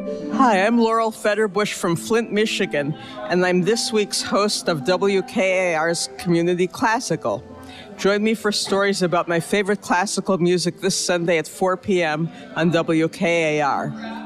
Hi, I'm Laurel Federbush from Flint, Michigan, and I'm this week's host of WKAR's Community Classical. Join me for stories about my favorite classical music this Sunday at 4 p.m. on WKAR.